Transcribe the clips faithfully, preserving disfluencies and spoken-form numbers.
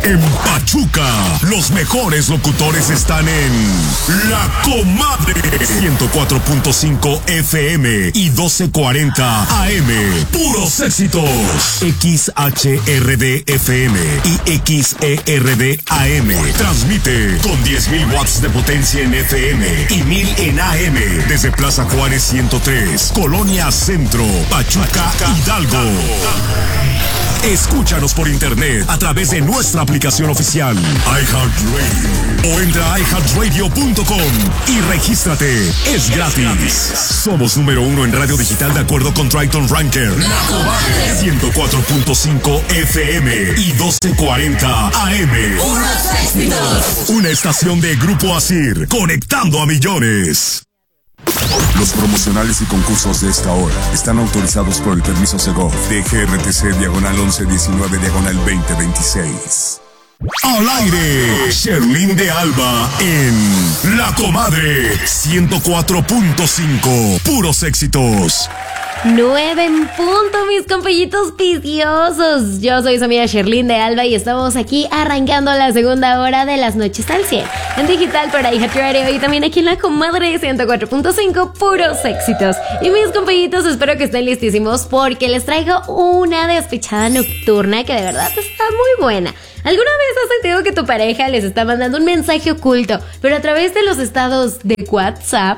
En Pachuca, los mejores locutores están en La Comadre. ciento cuatro punto cinco F M y doce cuarenta A M. Puros éxitos. X H R D F M y X E R D A M. Transmite con diez mil watts de potencia en F M y mil en A M. Desde Plaza Juárez ciento tres, Colonia Centro, Pachuca, Hidalgo. Escúchanos por internet a través de nuestra aplicación oficial iHeartRadio o entra a i heart radio punto com y regístrate. Es gratis. Somos número uno en radio digital de acuerdo con Triton Ranker. ciento cuatro punto cinco F M y doce cuarenta A M. Una estación de Grupo Asir, conectando a millones. Los promocionales y concursos de esta hora están autorizados por el permiso Segov de G R T C diagonal once diecinueve diagonal veinte veintiséis. Al aire, Sherlyn de Alba en La Comadre ciento cuatro punto cinco. Puros éxitos. Nueve en punto, mis compellitos viciosos. Yo soy su amiga Sherlyn de Alba y estamos aquí arrancando la segunda hora de Las Noches al cien en digital para iHeartRadio y también aquí en La Comadre ciento cuatro punto cinco, puros éxitos. Y mis compellitos, espero que estén listísimos porque les traigo una despechada nocturna que de verdad está muy buena. ¿Alguna vez has sentido que tu pareja les está mandando un mensaje oculto, pero a través de los estados de WhatsApp?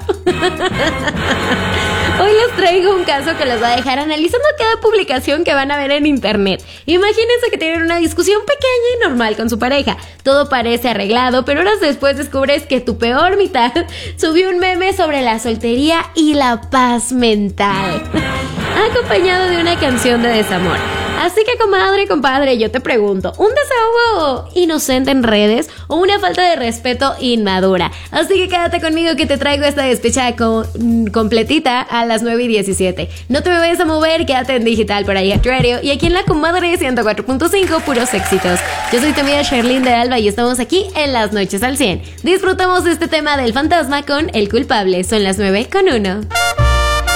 Hoy les traigo un caso que los va a dejar analizando cada publicación que van a ver en internet. Imagínense que tienen una discusión pequeña y normal con su pareja. Todo parece arreglado, pero horas después descubres que tu peor mitad subió un meme sobre la soltería y la paz mental, acompañado de una canción de desamor. Así que, comadre, compadre, yo te pregunto, ¿un desahogo inocente en redes o una falta de respeto inmadura? Así que quédate conmigo que te traigo esta despechada con, completita a las nueve y diecisiete. No te me vayas a mover, quédate en digital por ahí Radio y aquí en La Comadre ciento cuatro punto cinco, puros éxitos. Yo soy tu amiga Sherlyn de Alba y estamos aquí en Las Noches al cien. Disfrutamos este tema del fantasma con El Culpable. Son las nueve con uno.